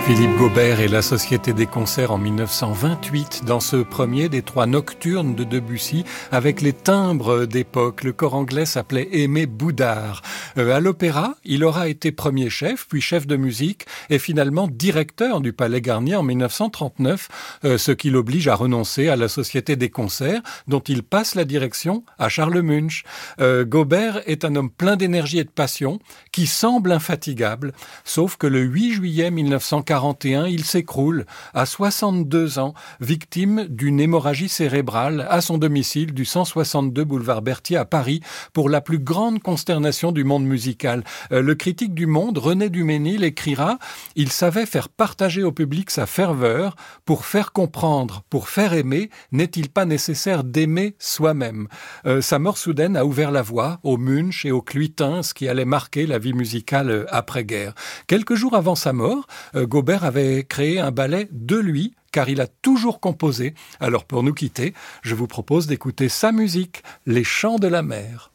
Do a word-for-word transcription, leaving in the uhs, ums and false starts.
Philippe Gaubert et la Société des Concerts en mille neuf cent vingt-huit, dans ce premier des trois nocturnes de Debussy, avec les timbres d'époque. Le corps anglais s'appelait Aimé Boudard. Euh, à l'opéra, il aura été premier chef, puis chef de musique, et finalement directeur du Palais Garnier en mille neuf cent trente-neuf, euh, ce qui l'oblige à renoncer à la Société des Concerts, dont il passe la direction à Charles Munch. Euh, Gaubert est un homme plein d'énergie et de passion, qui semble infatigable, sauf que le huit juillet mille neuf cent quarante et un, il s'écroule à soixante-deux ans, victime d'une hémorragie cérébrale à son domicile du cent soixante-deux boulevard Berthier à Paris, pour la plus grande consternation du monde musical. Euh, le critique du Monde, René Duménil, écrira « Il savait faire partager au public sa ferveur. Pour faire comprendre, pour faire aimer, n'est-il pas nécessaire d'aimer soi-même » euh, Sa mort soudaine a ouvert la voie au Munch et au Cluitin, ce qui allait marquer la vie musicale après-guerre. Quelques jours avant sa mort, euh, Gaubert avait créé un ballet de lui, car il a toujours composé. Alors pour nous quitter, je vous propose d'écouter sa musique, Les Chants de la Mer.